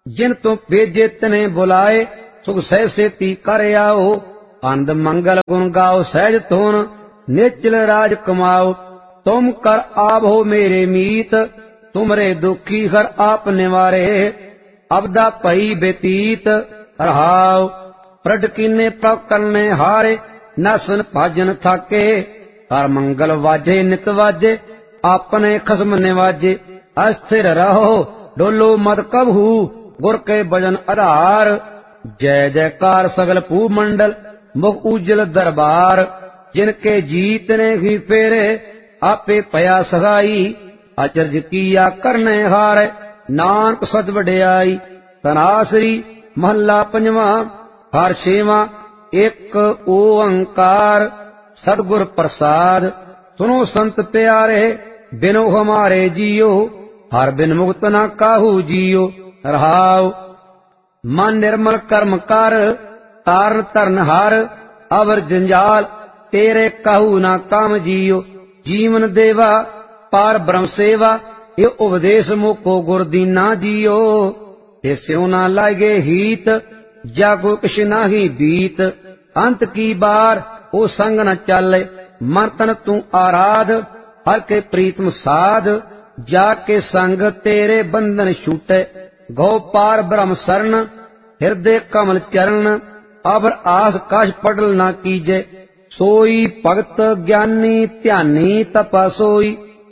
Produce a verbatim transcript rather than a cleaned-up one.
जिन तुम भेजे तिन्हें बुलाए, सुख सह सेती कर आओ। अंध मंगल गुण गाओ सहज धुन, निचल राज कमाओ। तुम कर आवो मेरे मीत, तुमरे दुखी हर आप निवारे। अबदा भई व्यतीत रहाओ, प्रड कीने प्रभ करने हारे। नसन भाजन थाके, हर मंगल वाजे नित वाजे। अपने खसम निवाजे, अस्थिर रहो डोलो मत कबहू। गुर के भजन आधार, जय जयकार सगल भूमंडल। मुख उज्जल दरबार, जिनके जीत ने ही फेरे। आपे पया सगाई, अचरज किया करने हारे। नानक सद वड्याई, तनासरी महला पंजवा। हर छेवा एक ओंकार, सतगुर प्रसाद। सुनो संत प्यारे, बिनो हमारे जियो। हर बिन मुक्त न काहू जियो रहाओ। मन निर्मल कर्म कर, तारण तरन हार। अवर जंजाल तेरे कहू ना काम जियो। जीवन देवा पार ब्रह्म सेवा, ये उपदेश मुको गुर दीना जियो। ये स्यो ना लागे हीत, जागो किश नाही बीत। अंत की बार ओ संग न चले, मन तन तू आराध। हर के प्रीतम साध, जाके संग तेरे बंधन छूटे। गौ पार ब्रह्म शरण, हृदय कमल चरण। अबर आस काश पटल न कीजे, सोई भगत ज्ञानी ध्यानी तपा सोई।